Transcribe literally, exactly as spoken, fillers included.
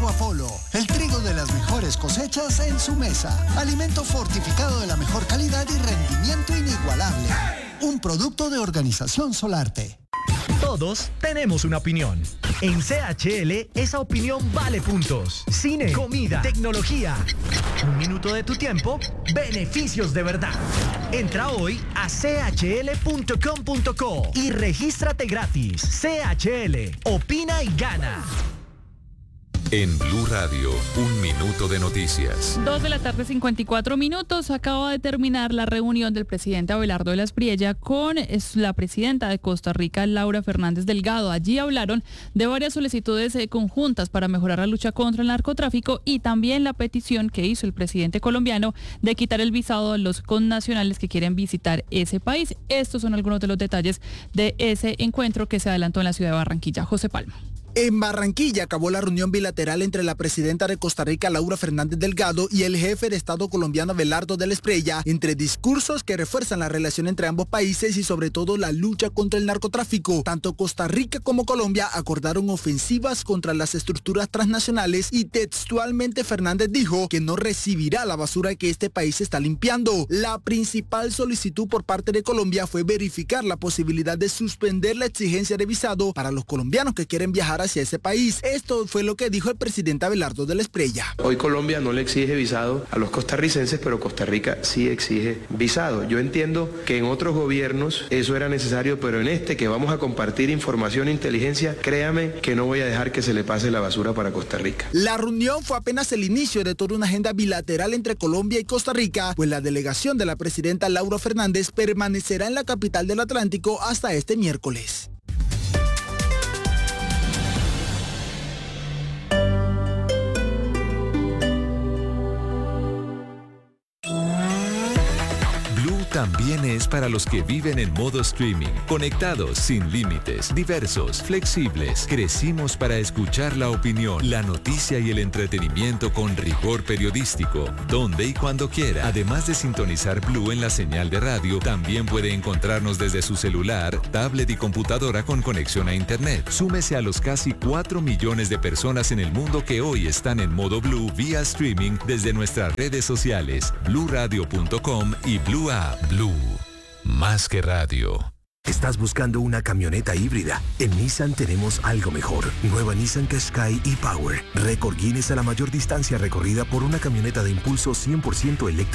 Trigo Apolo, el trigo de las mejores cosechas en su mesa. Alimento fortificado de la mejor calidad y rendimiento inigualable. Un producto de Organización Solarte. Todos tenemos una opinión. En C H L, esa opinión vale puntos. Cine, comida, tecnología. Un minuto de tu tiempo, beneficios de verdad. Entra hoy a c h l punto com punto co y regístrate gratis. C H L, opina y gana. En Blue Radio, un minuto de noticias. Dos de la tarde, cincuenta y cuatro minutos. Acaba de terminar la reunión del presidente Abelardo de la Espriella con la presidenta de Costa Rica, Laura Fernández Delgado. Allí hablaron de varias solicitudes conjuntas para mejorar la lucha contra el narcotráfico y también la petición que hizo el presidente colombiano de quitar el visado a los connacionales que quieren visitar ese país. Estos son algunos de los detalles de ese encuentro que se adelantó en la ciudad de Barranquilla. José Palma. En Barranquilla acabó la reunión bilateral entre la presidenta de Costa Rica, Laura Fernández Delgado, y el jefe de Estado colombiano, Abelardo de la Espriella, entre discursos que refuerzan la relación entre ambos países y sobre todo la lucha contra el narcotráfico. Tanto Costa Rica como Colombia acordaron ofensivas contra las estructuras transnacionales y textualmente Fernández dijo que no recibirá la basura que este país está limpiando. La principal solicitud por parte de Colombia fue verificar la posibilidad de suspender la exigencia de visado para los colombianos que quieren viajar hacia ese país. Esto fue lo que dijo el presidente Abelardo de la Espriella. Hoy Colombia no le exige visado a los costarricenses, pero Costa Rica sí exige visado. Yo entiendo que en otros gobiernos eso era necesario, pero en este que vamos a compartir información e inteligencia, créame que no voy a dejar que se le pase la basura para Costa Rica. La reunión fue apenas el inicio de toda una agenda bilateral entre Colombia y Costa Rica, pues la delegación de la presidenta Laura Fernández permanecerá en la capital del Atlántico hasta este miércoles. También es para los que viven en modo streaming, conectados sin límites, diversos, flexibles. Crecimos para escuchar la opinión, la noticia y el entretenimiento con rigor periodístico, donde y cuando quiera. Además de sintonizar Blue en la señal de radio, también puede encontrarnos desde su celular, tablet y computadora con conexión a internet. Súmese a los casi cuatro millones de personas en el mundo que hoy están en modo Blue vía streaming desde nuestras redes sociales, blue radio punto com y Blue App. Blue, más que radio. ¿Estás buscando una camioneta híbrida? En Nissan tenemos algo mejor. Nueva Nissan Qashqai e-Power. Récord Guinness a la mayor distancia recorrida por una camioneta de impulso cien por ciento eléctrica.